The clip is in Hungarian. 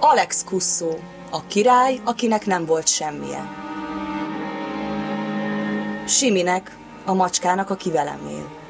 Alex Kusszó, a király, akinek nem volt semmije. Siminek, a macskának, aki velem él.